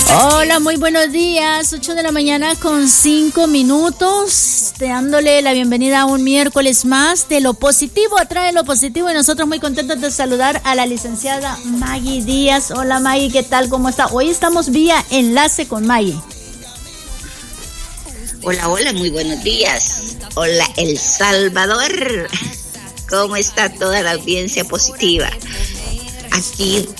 Hola, muy buenos días, 8 de la mañana con 5 minutos, dándole la bienvenida a un miércoles más de Lo Positivo Atrae Lo Positivo, y nosotros muy contentos de saludar a la licenciada Maggie Díaz. Hola Maggie, ¿qué tal? ¿Cómo está? Hoy estamos vía enlace con Maggie. Hola, hola, muy buenos días. Hola, El Salvador. ¿Cómo está toda la audiencia positiva? Aquí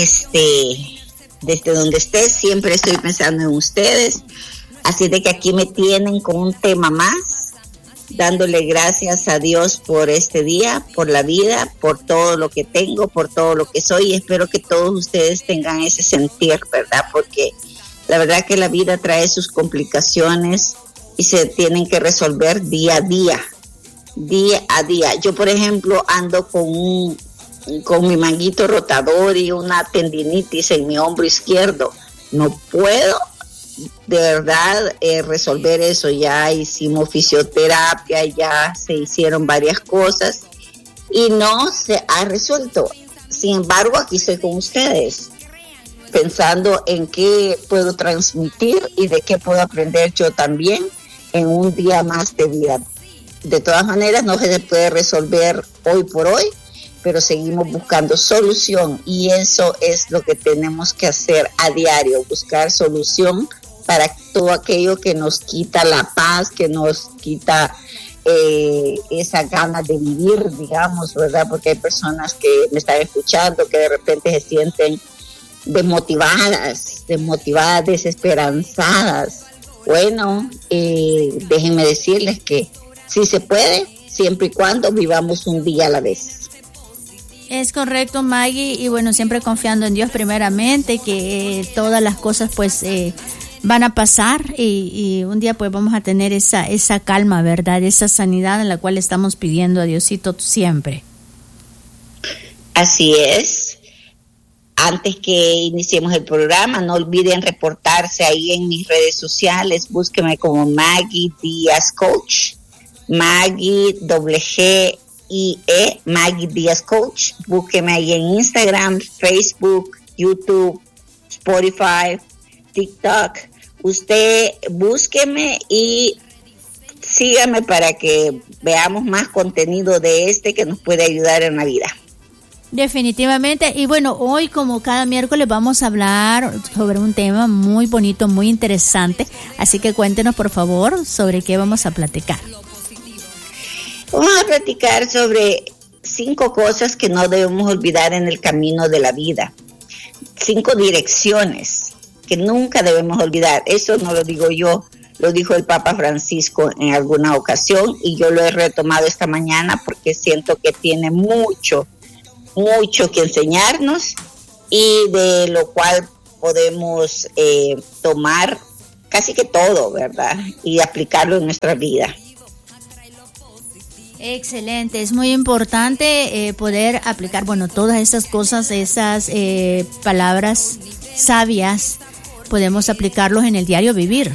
desde donde esté, siempre estoy pensando en ustedes. Así de que aquí me tienen con un tema más, dándole gracias a Dios por este día, por la vida, por todo lo que tengo, por todo lo que soy. Y espero que todos ustedes tengan ese sentir, ¿verdad? Porque la verdad que la vida trae sus complicaciones y se tienen que resolver día a día. Yo, por ejemplo, ando con mi manguito rotador y una tendinitis en mi hombro izquierdo. No puedo, de verdad, resolver eso. Ya hicimos fisioterapia, ya se hicieron varias cosas y no se ha resuelto. Sin embargo, aquí estoy con ustedes, pensando en qué puedo transmitir y de qué puedo aprender yo también en un día más de vida. De todas maneras, no se puede resolver hoy por hoy, pero seguimos buscando solución, y eso es lo que tenemos que hacer a diario, buscar solución para todo aquello que nos quita la paz, que nos quita esa ganas de vivir, digamos, ¿verdad? Porque hay personas que me están escuchando que de repente se sienten desmotivadas, desesperanzadas. Bueno, déjenme decirles que sí se puede, siempre y cuando vivamos un día a la vez. Es correcto, Maggie, y bueno, siempre confiando en Dios primeramente, que todas las cosas pues van a pasar y un día pues vamos a tener esa calma, ¿verdad? Esa sanidad en la cual estamos pidiendo a Diosito siempre. Así es. Antes que iniciemos el programa, no olviden reportarse ahí en mis redes sociales. Búsqueme como Maggie Díaz Coach, Maggie WGIE, Maggie Díaz Coach. Búsqueme ahí en Instagram, Facebook, YouTube, Spotify, TikTok. Usted búsqueme y sígame para que veamos más contenido de que nos puede ayudar en la vida. Definitivamente. Y bueno, hoy, como cada miércoles, vamos a hablar sobre un tema muy bonito, muy interesante. Así que cuéntenos, por favor, sobre qué vamos a platicar. Vamos a platicar sobre 5 cosas que no debemos olvidar en el camino de la vida. 5 direcciones que nunca debemos olvidar. Eso no lo digo yo, lo dijo el Papa Francisco en alguna ocasión, y yo lo he retomado esta mañana porque siento que tiene mucho que enseñarnos, y de lo cual podemos tomar casi que todo, ¿verdad? Y aplicarlo en nuestra vida. Excelente, es muy importante poder aplicar, bueno, todas esas cosas, esas palabras sabias, podemos aplicarlos en el diario vivir.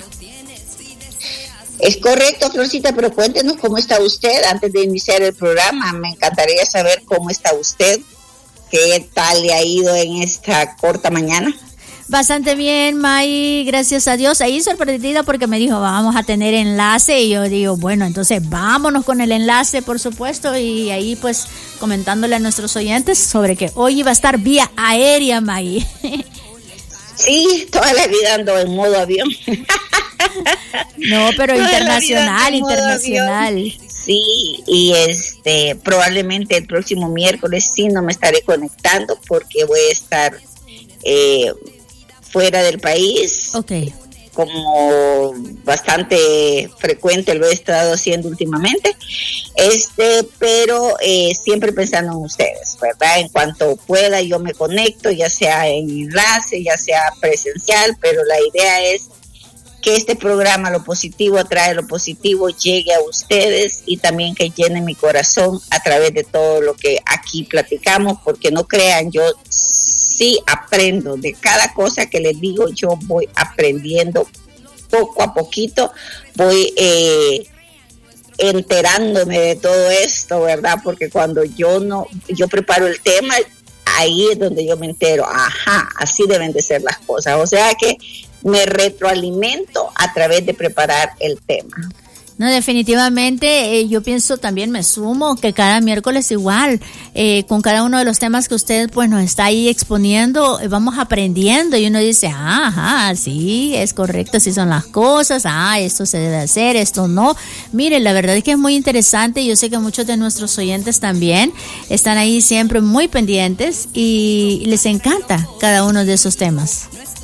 Es correcto, Florcita, pero cuéntenos cómo está usted antes de iniciar el programa. Me encantaría saber cómo está usted, qué tal le ha ido en esta corta mañana. Bastante bien, May, gracias a Dios. Ahí sorprendida porque me dijo, vamos a tener enlace, y yo digo, bueno, entonces vámonos con el enlace, por supuesto, y ahí pues comentándole a nuestros oyentes sobre que hoy iba a estar vía aérea, May. Sí, toda la vida ando en modo avión. No, pero internacional. Avión. Sí, y probablemente el próximo miércoles sí no me estaré conectando porque voy a estar fuera del país. Okay. Como bastante frecuente lo he estado haciendo últimamente, pero siempre pensando en ustedes, ¿verdad? En cuanto pueda yo me conecto, ya sea en enlace, ya sea presencial, pero la idea es que este programa Lo Positivo Atrae Lo Positivo llegue a ustedes, y también que llene mi corazón a través de todo lo que aquí platicamos, porque no crean, yo sí aprendo de cada cosa que les digo. Yo voy aprendiendo poco a poquito, voy enterándome de todo esto, ¿verdad? Porque cuando yo preparo el tema, ahí es donde yo me entero, ajá, así deben de ser las cosas. O sea que me retroalimento a través de preparar el tema. No, definitivamente, yo pienso también, me sumo, que cada miércoles igual, con cada uno de los temas que usted pues nos está ahí exponiendo, vamos aprendiendo y uno dice, ajá, sí, es correcto, así son las cosas, esto se debe hacer, esto no. Mire, la verdad es que es muy interesante, yo sé que muchos de nuestros oyentes también están ahí siempre muy pendientes y les encanta cada uno de esos temas.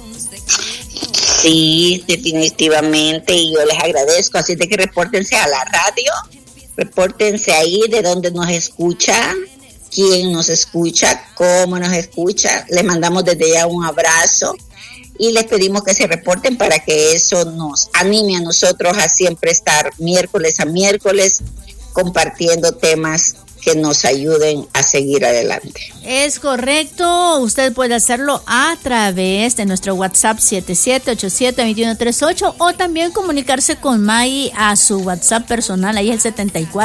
Sí, definitivamente, y yo les agradezco, así de que repórtense a la radio, repórtense ahí de donde nos escuchan, quién nos escucha, cómo nos escucha, les mandamos desde ya un abrazo y les pedimos que se reporten para que eso nos anime a nosotros a siempre estar miércoles a miércoles compartiendo temas que nos ayuden a seguir adelante. Es correcto, usted puede hacerlo a través de nuestro WhatsApp 7787-2138 o también comunicarse con Maggie a su WhatsApp personal, ahí es el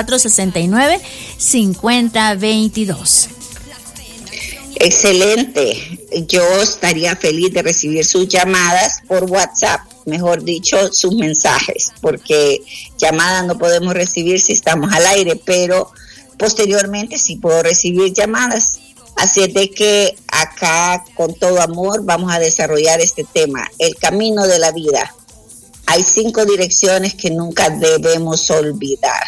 7469-5022. Excelente, yo estaría feliz de recibir sus llamadas por WhatsApp, mejor dicho, sus mensajes, porque llamadas no podemos recibir si estamos al aire, pero posteriormente sí puedo recibir llamadas. Así es de que acá con todo amor vamos a desarrollar este tema, el camino de la vida. Hay 5 direcciones que nunca debemos olvidar.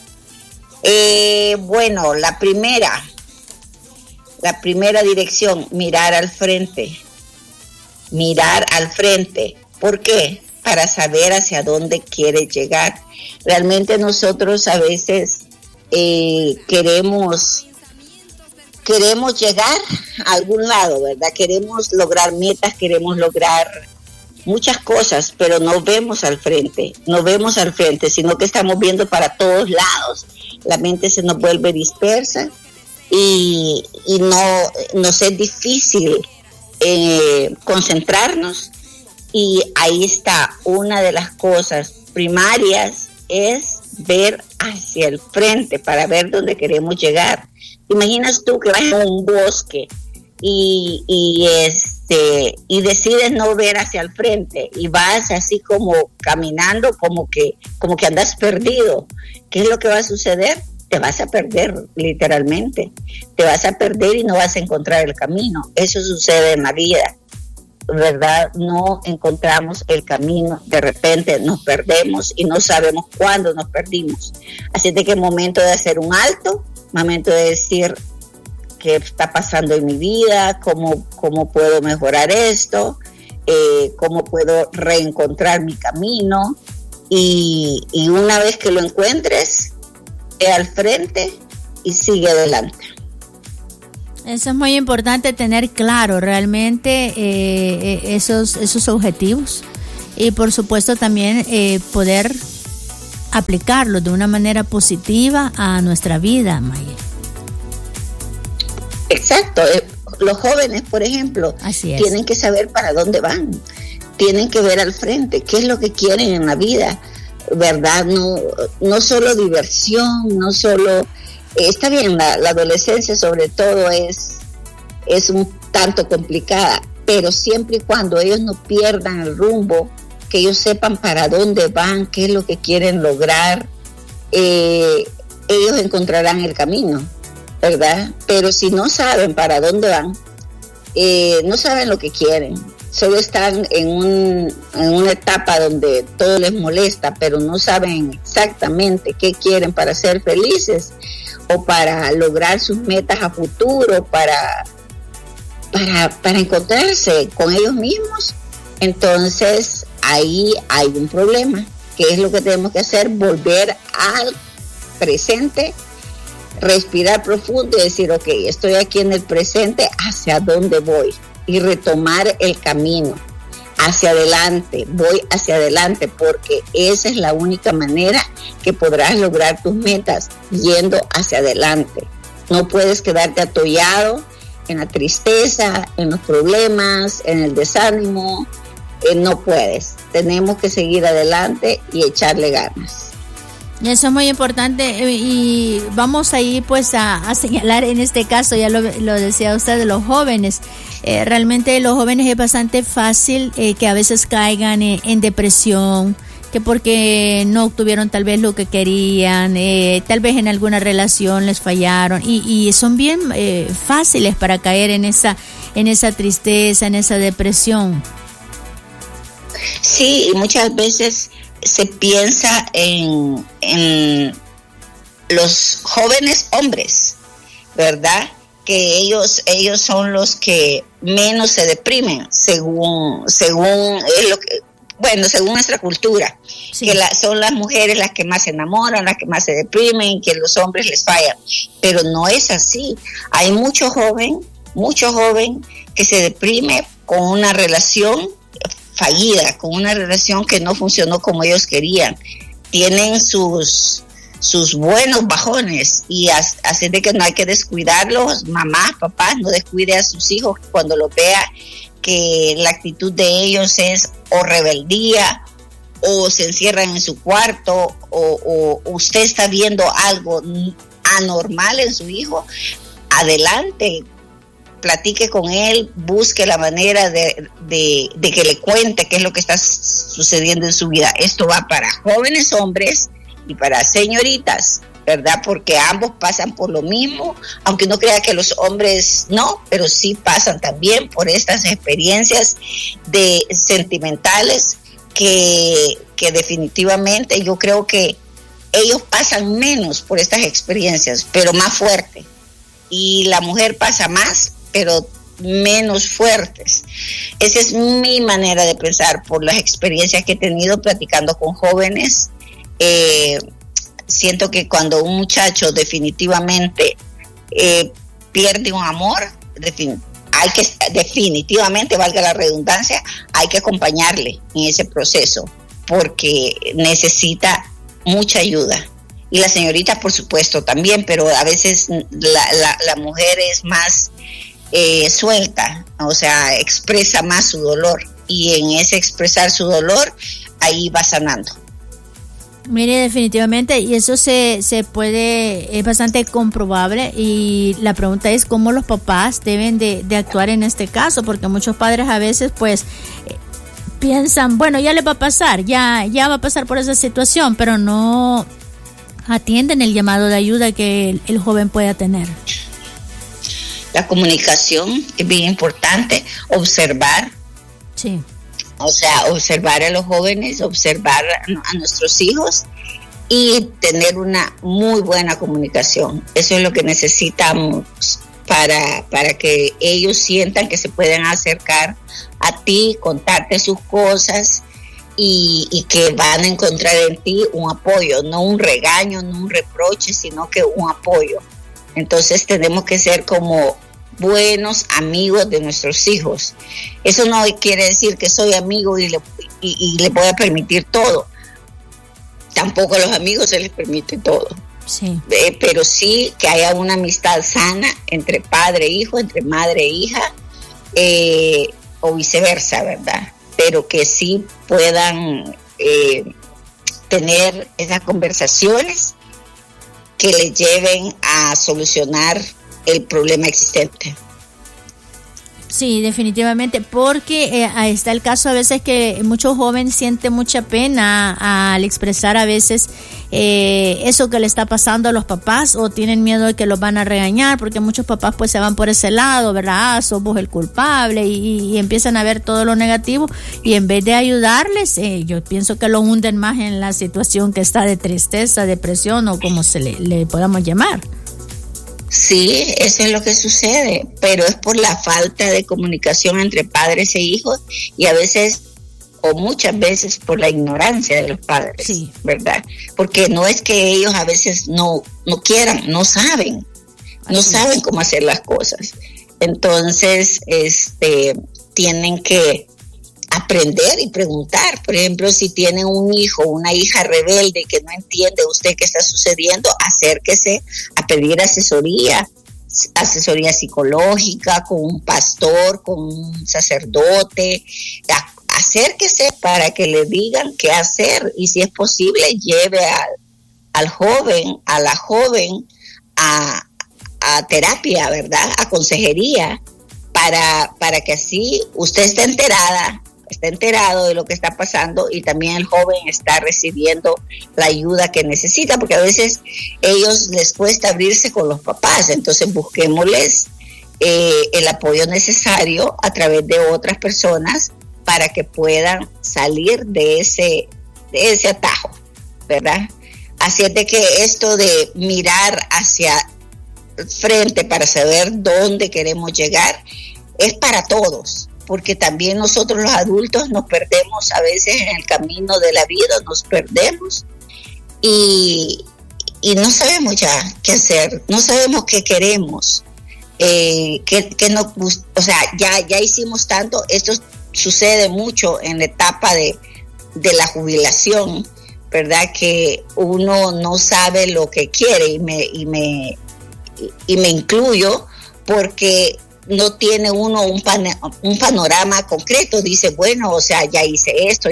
Bueno, la primera dirección, mirar al frente. Mirar al frente. ¿Por qué? Para saber hacia dónde quiere llegar. Realmente nosotros a veces queremos llegar a algún lado, ¿verdad? Queremos lograr metas, queremos lograr muchas cosas, pero no vemos al frente, sino que estamos viendo para todos lados. La mente se nos vuelve dispersa y nos es difícil concentrarnos, y ahí está una de las cosas primarias, es ver hacia el frente para ver dónde queremos llegar. Imaginas tú que vas a un bosque y decides no ver hacia el frente y vas así como caminando, como que andas perdido. ¿Qué es lo que va a suceder? Te vas a perder, literalmente. Te vas a perder y no vas a encontrar el camino. Eso sucede en la vida, ¿verdad? No encontramos el camino, de repente nos perdemos y no sabemos cuándo nos perdimos. Así de que es momento de hacer un alto, momento de decir qué está pasando en mi vida, cómo puedo mejorar esto, cómo puedo reencontrar mi camino, y una vez que lo encuentres, ve al frente y sigue adelante. Eso es muy importante, tener claro realmente esos objetivos, y por supuesto también poder aplicarlos de una manera positiva a nuestra vida, Maya. Exacto. Los jóvenes, por ejemplo, tienen que saber para dónde van, tienen que ver al frente, qué es lo que quieren en la vida, ¿verdad? No solo diversión, no solo... Está bien, la adolescencia sobre todo es un tanto complicada, pero siempre y cuando ellos no pierdan el rumbo, que ellos sepan para dónde van, qué es lo que quieren lograr, ellos encontrarán el camino, ¿verdad? Pero si no saben para dónde van, no saben lo que quieren, solo están en una etapa donde todo les molesta, pero no saben exactamente qué quieren para ser felices, o para lograr sus metas a futuro, para encontrarse con ellos mismos. Entonces ahí hay un problema. ¿Qué es lo que tenemos que hacer? Volver al presente, respirar profundo y decir, ok, estoy aquí en el presente, ¿hacia dónde voy? Y retomar el camino hacia adelante, voy hacia adelante, porque esa es la única manera que podrás lograr tus metas, yendo hacia adelante. No puedes quedarte atollado en la tristeza, en los problemas, en el desánimo, no puedes. Tenemos que seguir adelante y echarle ganas. Eso es muy importante, y vamos ahí pues a señalar en este caso, ya lo decía usted, de los jóvenes. realmente los jóvenes es bastante fácil que a veces caigan en depresión, que porque no obtuvieron tal vez lo que querían, tal vez en alguna relación les fallaron y son bien fáciles para caer en esa tristeza, en esa depresión. Sí, y muchas veces se piensa en los jóvenes hombres, ¿verdad? Que ellos son los que menos se deprimen, según es lo que, bueno, según nuestra cultura, sí. Que son las mujeres las que más se enamoran, las que más se deprimen, que los hombres les fallan, pero no es así. Hay mucho joven que se deprime con una relación fallida, con una relación que no funcionó como ellos querían. Tienen sus buenos bajones y así de que no hay que descuidarlos. Mamás, papás, no descuide a sus hijos cuando los vea que la actitud de ellos es o rebeldía o se encierran en su cuarto o usted está viendo algo anormal en su hijo. Adelante, platique con él, busque la manera de que le cuente qué es lo que está sucediendo en su vida. Esto va para jóvenes hombres y para señoritas, ¿verdad? Porque ambos pasan por lo mismo, aunque no crea que los hombres no, pero sí pasan también por estas experiencias sentimentales que definitivamente yo creo que ellos pasan menos por estas experiencias, pero más fuerte. Y la mujer pasa más, pero menos fuertes. Esa es mi manera de pensar por las experiencias que he tenido platicando con jóvenes. Siento que cuando un muchacho definitivamente pierde un amor, hay que definitivamente, valga la redundancia, hay que acompañarle en ese proceso porque necesita mucha ayuda. Y la señorita, por supuesto, también, pero a veces la mujer es más suelta, o sea, expresa más su dolor y en ese expresar su dolor, ahí va sanando. Mire, definitivamente, y eso se puede, es bastante comprobable, y la pregunta es cómo los papás deben de actuar en este caso, porque muchos padres a veces pues piensan, bueno, ya le va a pasar, ya va a pasar por esa situación, pero no atienden el llamado de ayuda que el joven pueda tener. La comunicación es bien importante, observar. Sí. O sea, observar a los jóvenes, observar a nuestros hijos y tener una muy buena comunicación. Eso es lo que necesitamos para que ellos sientan que se pueden acercar a ti, contarte sus cosas y que van a encontrar en ti un apoyo, no un regaño, no un reproche, sino que un apoyo. Entonces tenemos que ser como buenos amigos de nuestros hijos. Eso no quiere decir que soy amigo y le voy a permitir todo. Tampoco a los amigos se les permite todo. Sí. Pero sí que haya una amistad sana entre padre e hijo, entre madre e hija, o viceversa, ¿verdad? Pero que sí puedan tener esas conversaciones que les lleven a solucionar el problema existente. Sí, definitivamente, porque está el caso a veces que muchos jóvenes sienten mucha pena al expresar a veces eso que le está pasando a los papás, o tienen miedo de que los van a regañar, porque muchos papás pues se van por ese lado, ¿verdad? Sos vos el culpable, y empiezan a ver todo lo negativo, y en vez de ayudarles, yo pienso que lo hunden más en la situación que está de tristeza, depresión o como se le podamos llamar. Sí, eso es lo que sucede, pero es por la falta de comunicación entre padres e hijos y a veces o muchas veces por la ignorancia de los padres, sí, ¿verdad? Porque no es que ellos a veces no quieran, no saben cómo hacer las cosas. Entonces, tienen que aprender y preguntar. Por ejemplo, si tienen un hijo o una hija rebelde que no entiende usted qué está sucediendo, acérquese a pedir asesoría psicológica con un pastor, con un sacerdote. Acérquese para que le digan qué hacer y si es posible lleve al joven, a la joven a terapia, ¿verdad? A consejería, para que así usted esté enterado de lo que está pasando y también el joven está recibiendo la ayuda que necesita, porque a veces ellos les cuesta abrirse con los papás, entonces busquémosles el apoyo necesario a través de otras personas para que puedan salir de ese atajo, ¿verdad? Así es de que esto de mirar hacia frente para saber dónde queremos llegar es para todos, porque también nosotros los adultos nos perdemos a veces en el camino de la vida, nos perdemos y no sabemos ya qué hacer, no sabemos qué queremos, o sea, ya hicimos tanto. Esto sucede mucho en la etapa de la jubilación, ¿verdad? Que uno no sabe lo que quiere y me incluyo, porque no tiene uno un panorama concreto. Dice, bueno, o sea, ya hice esto.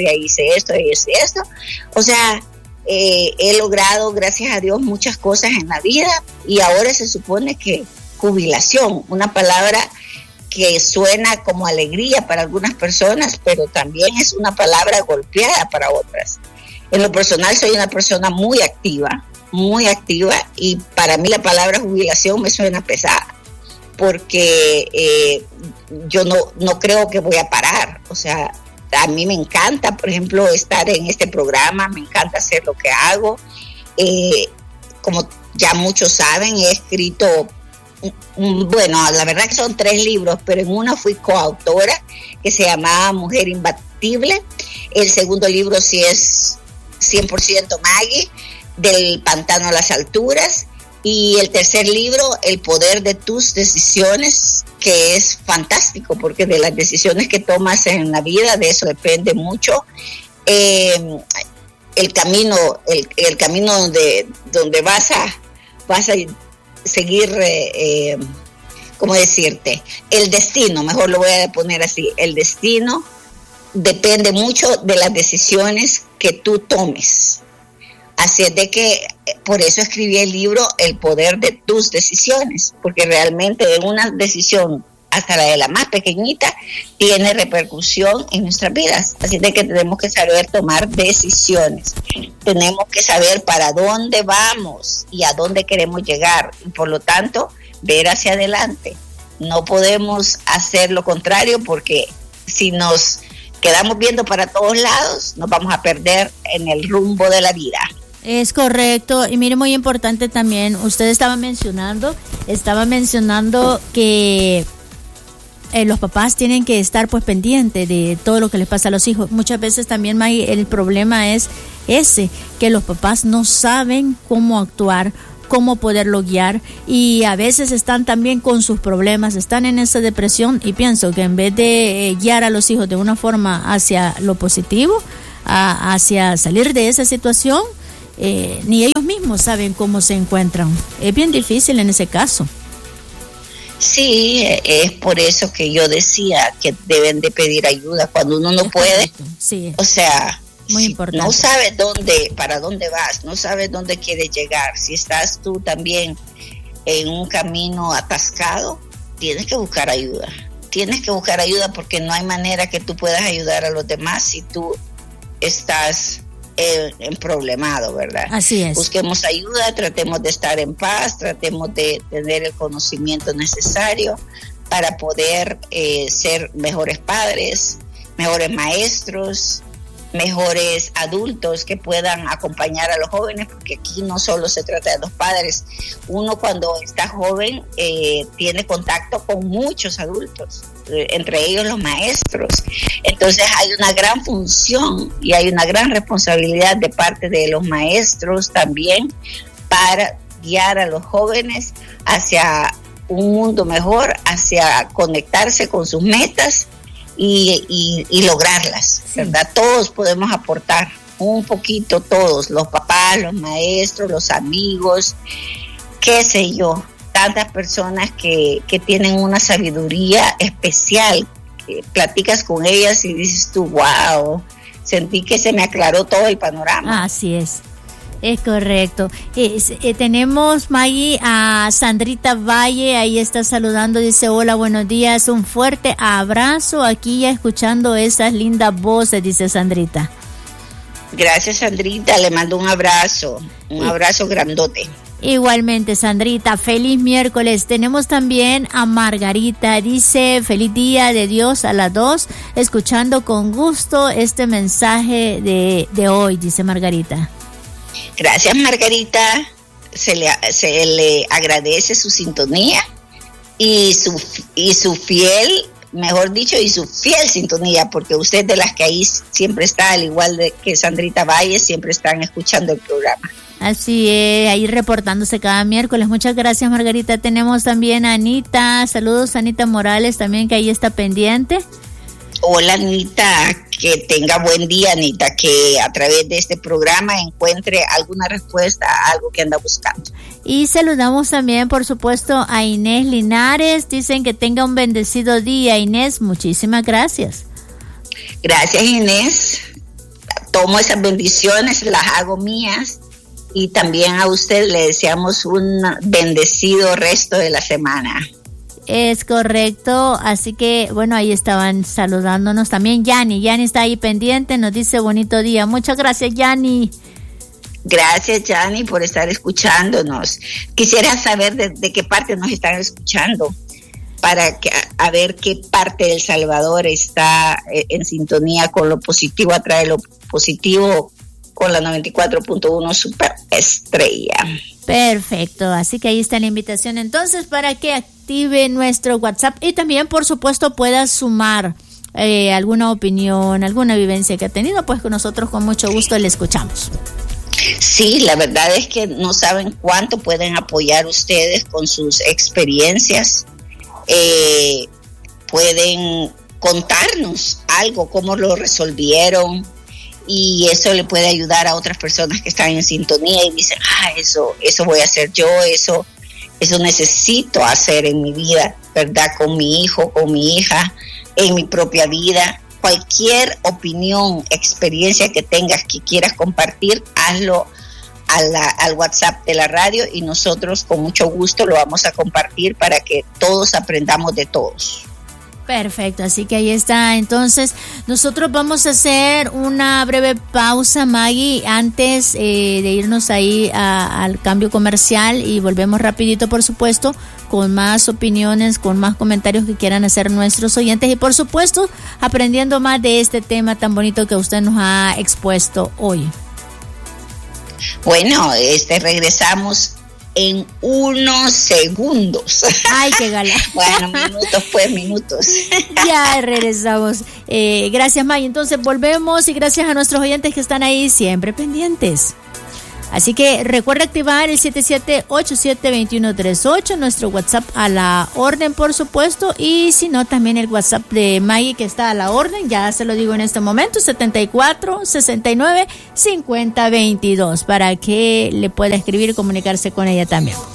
O sea, he logrado, gracias a Dios, muchas cosas en la vida y ahora se supone que jubilación, una palabra que suena como alegría para algunas personas, pero también es una palabra golpeada para otras. En lo personal soy una persona muy activa, y para mí la palabra jubilación me suena pesada, porque yo no creo que voy a parar. O sea, a mí me encanta, por ejemplo, estar en este programa, me encanta hacer lo que hago. Como ya muchos saben, he escrito, bueno, la verdad que son 3 libros, pero en uno fui coautora, que se llamaba Mujer Imbatible. El segundo libro sí es 100% Maggie, Del Pantano a las Alturas. Y el tercer libro, El Poder de Tus Decisiones, que es fantástico, porque de las decisiones que tomas en la vida, de eso depende mucho el camino donde vas a seguir, ¿cómo decirte? El destino, mejor lo voy a poner así, el destino depende mucho de las decisiones que tú tomes. Así es de que por eso escribí el libro El Poder de Tus Decisiones, porque realmente una decisión, hasta la de la más pequeñita, tiene repercusión en nuestras vidas. Así de que tenemos que saber tomar decisiones, tenemos que saber para dónde vamos y a dónde queremos llegar, y por lo tanto ver hacia adelante. No podemos hacer lo contrario, porque si nos quedamos viendo para todos lados, nos vamos a perder en el rumbo de la vida. Es correcto. Y mire, muy importante también, usted estaba mencionando que los papás tienen que estar pues pendientes de todo lo que les pasa a los hijos. Muchas veces también, Maggie, el problema es ese, que los papás no saben cómo actuar, cómo poderlo guiar, y a veces están también con sus problemas, están en esa depresión, y pienso que en vez de guiar a los hijos de una forma hacia lo positivo, hacia salir de esa situación, ni ellos mismos saben cómo se encuentran. Es bien difícil en ese caso. Sí, es por eso que yo decía que deben de pedir ayuda cuando uno no puede. Sí. O sea, muy importante. No sabes para dónde vas, no sabes dónde quieres llegar. Si estás tú también en un camino atascado, tienes que buscar ayuda. Tienes que buscar ayuda, porque no hay manera que tú puedas ayudar a los demás si tú estás en problemado, ¿verdad? Así es. Busquemos ayuda, tratemos de estar en paz, tratemos de tener el conocimiento necesario para poder ser mejores padres, mejores maestros, mejores adultos que puedan acompañar a los jóvenes, porque aquí no solo se trata de los padres. Uno cuando está joven tiene contacto con muchos adultos, entre ellos los maestros. Entonces hay una gran función y hay una gran responsabilidad de parte de los maestros también para guiar a los jóvenes hacia un mundo mejor, hacia conectarse con sus metas y lograrlas, ¿verdad? Todos podemos aportar un poquito, todos, los papás, los maestros, los amigos, qué sé yo, tantas personas que tienen una sabiduría especial, que platicas con ellas y dices tú, wow, sentí que se me aclaró todo el panorama. Así es. Es correcto. Tenemos, Maggie, a Sandrita Valle, ahí está saludando, dice: hola, buenos días, un fuerte abrazo, aquí ya escuchando esas lindas voces, dice Sandrita. Gracias, Sandrita, le mando un abrazo grandote. Igualmente, Sandrita, feliz miércoles. Tenemos también a Margarita, dice: feliz día de Dios a las 2, escuchando con gusto este mensaje de hoy, dice Margarita. Gracias, Margarita, se le agradece su sintonía y su fiel sintonía, porque usted de las que ahí siempre está, al igual de que Sandrita Valle, siempre están escuchando el programa. Así es, ahí reportándose cada miércoles. Muchas gracias, Margarita. Tenemos también a Anita, saludos a Anita Morales también, que ahí está pendiente. Hola, Anita, que tenga buen día, Anita, que a través de este programa encuentre alguna respuesta a algo que anda buscando. Y saludamos también, por supuesto, a Inés Linares. Dicen que tenga un bendecido día. Inés, muchísimas gracias. Gracias, Inés. Tomo esas bendiciones, las hago mías. Y también a usted le deseamos un bendecido resto de la semana. Es correcto, así que bueno, ahí estaban saludándonos también. Yani está ahí pendiente, nos dice bonito día. Muchas gracias, Yani. Gracias, Yani, por estar escuchándonos. Quisiera saber de qué parte nos están escuchando, para a ver qué parte de El Salvador está en sintonía con lo positivo, atrae lo positivo, con la 94.1 Super Estrella. Perfecto, así que ahí está la invitación entonces para que active nuestro WhatsApp y también, por supuesto, pueda sumar alguna opinión, alguna vivencia que ha tenido, pues con nosotros con mucho gusto le escuchamos. Sí, la verdad es que no saben cuánto pueden apoyar ustedes con sus experiencias. Pueden contarnos algo, cómo lo resolvieron, y eso le puede ayudar a otras personas que están en sintonía y dicen: eso voy a hacer yo, eso necesito hacer en mi vida, ¿verdad? Con mi hijo, con mi hija, en mi propia vida. Cualquier opinión, experiencia que tengas, que quieras compartir, hazlo al WhatsApp de la radio y nosotros con mucho gusto lo vamos a compartir para que todos aprendamos de todos. Perfecto, así que ahí está. Entonces, nosotros vamos a hacer una breve pausa, Maggie, antes de irnos ahí al cambio comercial, y volvemos rapidito, por supuesto, con más opiniones, con más comentarios que quieran hacer nuestros oyentes y, por supuesto, aprendiendo más de este tema tan bonito que usted nos ha expuesto hoy. Bueno, regresamos en unos segundos. Ay, qué galán. Bueno, minutos. Ya regresamos. Gracias, May. Entonces volvemos, y gracias a nuestros oyentes que están ahí siempre pendientes. Así que recuerda activar el 7787-2138, nuestro WhatsApp a la orden, por supuesto, y si no, también el WhatsApp de Maggie, que está a la orden, ya se lo digo en este momento, 7469-5022, para que le pueda escribir y comunicarse con ella también.